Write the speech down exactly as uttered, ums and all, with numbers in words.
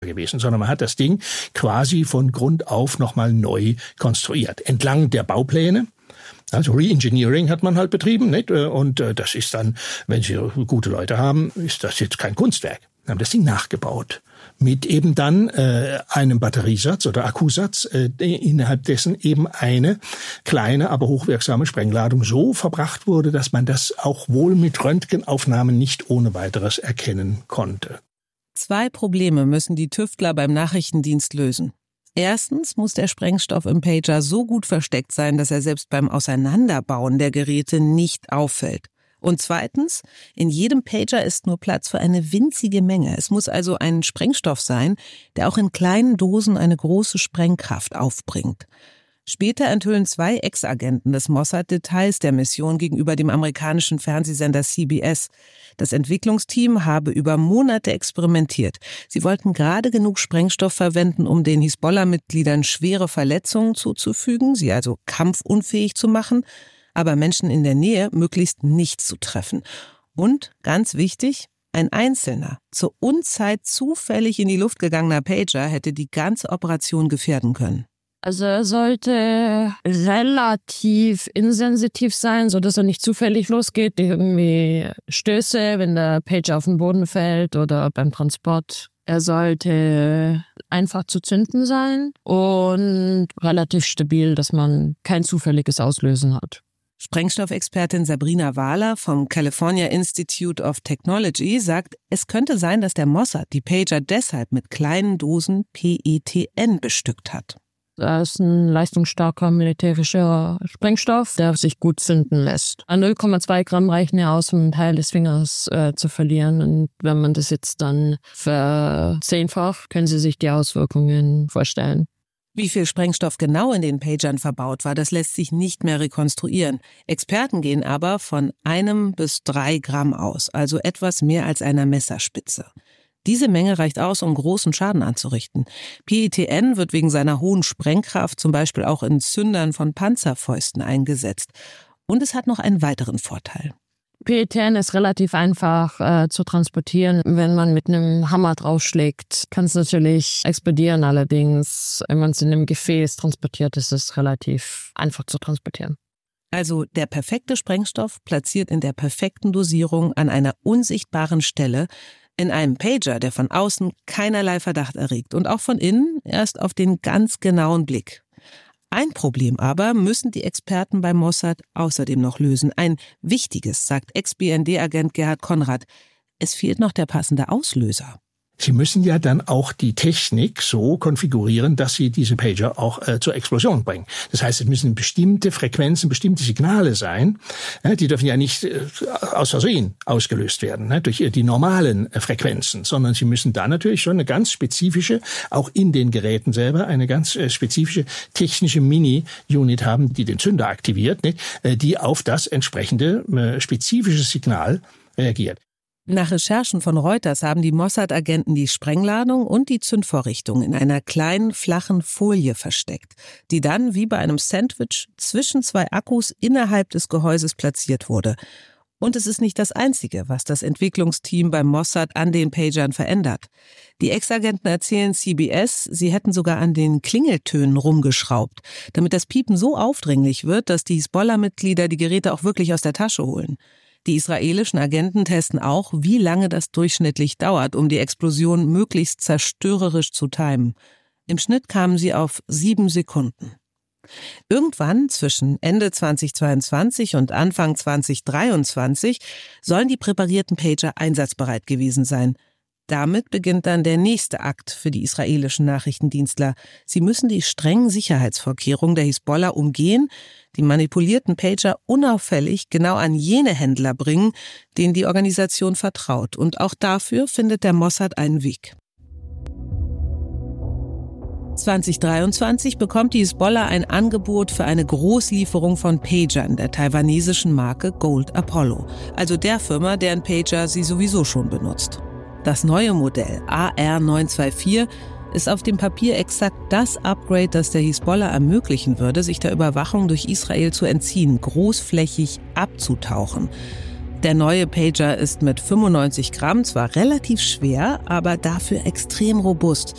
gewesen, sondern man hat das Ding quasi von Grund auf nochmal neu konstruiert. Entlang der Baupläne. Also Reengineering hat man halt betrieben, nicht? Und das ist dann, wenn Sie gute Leute haben, ist das jetzt kein Kunstwerk. Wir haben das Ding nachgebaut. Mit eben dann äh, einem Batteriesatz oder Akkusatz, äh, innerhalb dessen eben eine kleine, aber hochwirksame Sprengladung so verbracht wurde, dass man das auch wohl mit Röntgenaufnahmen nicht ohne weiteres erkennen konnte. Zwei Probleme müssen die Tüftler beim Nachrichtendienst lösen. Erstens muss der Sprengstoff im Pager so gut versteckt sein, dass er selbst beim Auseinanderbauen der Geräte nicht auffällt. Und zweitens, in jedem Pager ist nur Platz für eine winzige Menge. Es muss also ein Sprengstoff sein, der auch in kleinen Dosen eine große Sprengkraft aufbringt. Später enthüllen zwei Ex-Agenten des Mossad Details der Mission gegenüber dem amerikanischen Fernsehsender C B S. Das Entwicklungsteam habe über Monate experimentiert. Sie wollten gerade genug Sprengstoff verwenden, um den Hisbollah-Mitgliedern schwere Verletzungen zuzufügen, sie also kampfunfähig zu machen, aber Menschen in der Nähe möglichst nicht zu treffen. Und, ganz wichtig, ein einzelner, zur Unzeit zufällig in die Luft gegangener Pager hätte die ganze Operation gefährden können. Also er sollte relativ insensitiv sein, sodass er nicht zufällig losgeht, irgendwie Stöße, wenn der Pager auf den Boden fällt oder beim Transport. Er sollte einfach zu zünden sein und relativ stabil, dass man kein zufälliges Auslösen hat. Sprengstoffexpertin Sabrina Wahler vom California Institute of Technology sagt, es könnte sein, dass der Mossad die Pager deshalb mit kleinen Dosen P E T N bestückt hat. Das ist ein leistungsstarker militärischer Sprengstoff, der sich gut zünden lässt. null Komma zwei Gramm reichen ja aus, um einen Teil des Fingers äh, zu verlieren. Und wenn man das jetzt dann verzehnfacht, können Sie sich die Auswirkungen vorstellen. Wie viel Sprengstoff genau in den Pagern verbaut war, das lässt sich nicht mehr rekonstruieren. Experten gehen aber von einem bis drei Gramm aus, also etwas mehr als einer Messerspitze. Diese Menge reicht aus, um großen Schaden anzurichten. P E T N wird wegen seiner hohen Sprengkraft zum Beispiel auch in Zündern von Panzerfäusten eingesetzt. Und es hat noch einen weiteren Vorteil. P E T N ist relativ einfach äh, zu transportieren. Wenn man mit einem Hammer draufschlägt, kann es natürlich explodieren. Allerdings, wenn man es in einem Gefäß transportiert, ist es relativ einfach zu transportieren. Also der perfekte Sprengstoff platziert in der perfekten Dosierung an einer unsichtbaren Stelle, in einem Pager, der von außen keinerlei Verdacht erregt und auch von innen erst auf den ganz genauen Blick. Ein Problem aber müssen die Experten beim Mossad außerdem noch lösen. Ein wichtiges, sagt Ex-B N D-Agent Gerhard Konrad. Es fehlt noch der passende Auslöser. Sie müssen ja dann auch die Technik so konfigurieren, dass Sie diese Pager auch äh, zur Explosion bringen. Das heißt, es müssen bestimmte Frequenzen, bestimmte Signale sein. Ja, die dürfen ja nicht äh, aus Versehen ausgelöst werden, ne, durch äh, die normalen äh, Frequenzen, sondern Sie müssen da natürlich schon eine ganz spezifische, auch in den Geräten selber, eine ganz äh, spezifische technische Mini-Unit haben, die den Zünder aktiviert, ne, äh, die auf das entsprechende äh, spezifische Signal reagiert. Nach Recherchen von Reuters haben die Mossad-Agenten die Sprengladung und die Zündvorrichtung in einer kleinen, flachen Folie versteckt, die dann wie bei einem Sandwich zwischen zwei Akkus innerhalb des Gehäuses platziert wurde. Und es ist nicht das Einzige, was das Entwicklungsteam beim Mossad an den Pagern verändert. Die Ex-Agenten erzählen C B S, sie hätten sogar an den Klingeltönen rumgeschraubt, damit das Piepen so aufdringlich wird, dass die Hisbollah-Mitglieder die Geräte auch wirklich aus der Tasche holen. Die israelischen Agenten testen auch, wie lange das durchschnittlich dauert, um die Explosion möglichst zerstörerisch zu timen. Im Schnitt kamen sie auf sieben Sekunden. Irgendwann zwischen Ende zweitausendzweiundzwanzig und Anfang zweitausenddreiundzwanzig sollen die präparierten Pager einsatzbereit gewesen sein. Damit beginnt dann der nächste Akt für die israelischen Nachrichtendienstler. Sie müssen die strengen Sicherheitsvorkehrungen der Hisbollah umgehen, die manipulierten Pager unauffällig genau an jene Händler bringen, denen die Organisation vertraut. Und auch dafür findet der Mossad einen Weg. zweitausenddreiundzwanzig bekommt die Hisbollah ein Angebot für eine Großlieferung von Pagern der taiwanesischen Marke Gold Apollo, also der Firma, deren Pager sie sowieso schon benutzt. Das neue Modell A R neun zwei vier ist auf dem Papier exakt das Upgrade, das der Hisbollah ermöglichen würde, sich der Überwachung durch Israel zu entziehen, großflächig abzutauchen. Der neue Pager ist mit fünfundneunzig Gramm zwar relativ schwer, aber dafür extrem robust.